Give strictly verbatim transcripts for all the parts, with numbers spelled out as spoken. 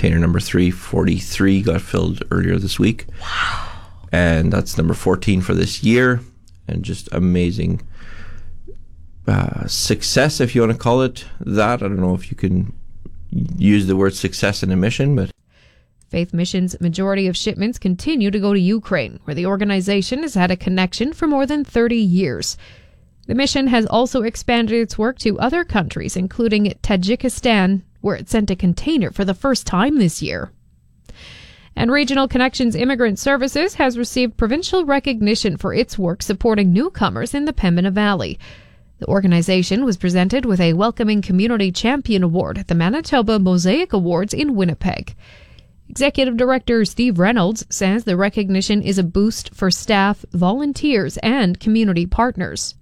container number three forty-three got filled earlier this week. Wow. And that's number fourteen for this year. And just amazing uh, success, if you want to call it that. I don't know if you can use the word success in a mission, but Faith Mission's majority of shipments continue to go to Ukraine, where the organization has had a connection for more than thirty years. The mission has also expanded its work to other countries, including Tajikistan, where it sent a container for the first time this year. And Regional Connections Immigrant Services has received provincial recognition for its work supporting newcomers in the Pembina Valley. The organization was presented with a Welcoming Community Champion Award at the Manitoba Mosaic Awards in Winnipeg. Executive Director Steve Reynolds says the recognition is a boost for staff, volunteers, and community partners.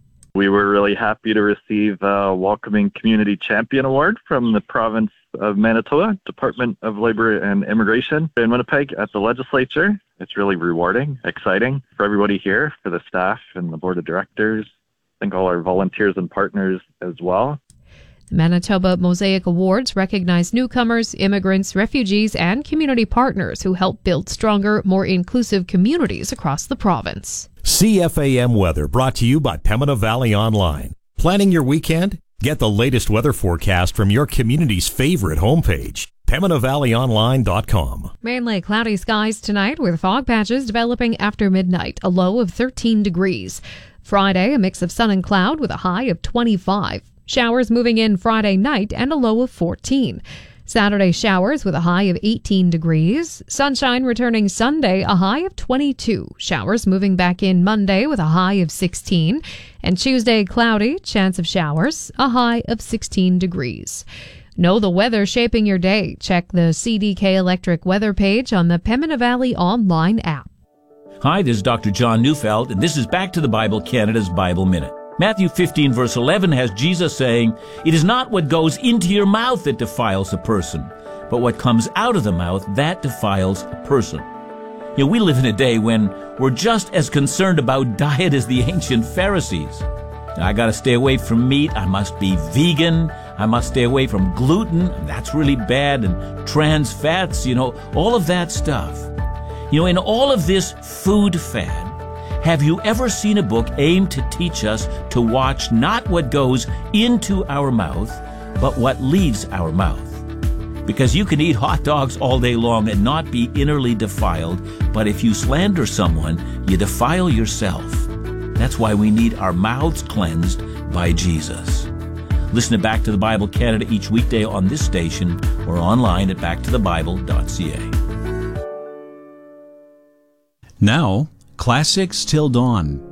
We were really happy to receive a Welcoming Community Champion Award from the province of Manitoba, Department of Labor and Immigration in Winnipeg at the legislature. It's really rewarding, exciting for everybody here, for the staff and the board of directors. I think all our volunteers and partners as well. The Manitoba Mosaic Awards recognize newcomers, immigrants, refugees, and community partners who help build stronger, more inclusive communities across the province. C F A M weather brought to you by Pembina Valley Online. Planning your weekend? Get the latest weather forecast from your community's favorite homepage, Pembina Valley Online dot com. Mainly cloudy skies tonight with fog patches developing after midnight, a low of thirteen degrees. Friday, a mix of sun and cloud with a high of twenty-five. Showers moving in Friday night and a low of fourteen. Saturday showers with a high of eighteen degrees. Sunshine returning Sunday, a high of twenty-two. Showers moving back in Monday with a high of sixteen. And Tuesday cloudy, chance of showers, a high of sixteen degrees. Know the weather shaping your day. Check the C D K Electric weather page on the Pembina Valley online app. Hi, this is Doctor John Neufeld, and this is Back to the Bible, Canada's Bible Minute. Matthew fifteen, verse eleven has Jesus saying, "It is not what goes into your mouth that defiles a person, but what comes out of the mouth that defiles a person." You know, we live in a day when we're just as concerned about diet as the ancient Pharisees. I got to stay away from meat. I must be vegan. I must stay away from gluten. That's really bad. And trans fats, you know, all of that stuff. You know, in all of this food fad, have you ever seen a book aimed to teach us to watch not what goes into our mouth, but what leaves our mouth? Because you can eat hot dogs all day long and not be innerly defiled, but if you slander someone, you defile yourself. That's why we need our mouths cleansed by Jesus. Listen to Back to the Bible Canada each weekday on this station or online at back to the bible dot c a. Now, Classics Till Dawn,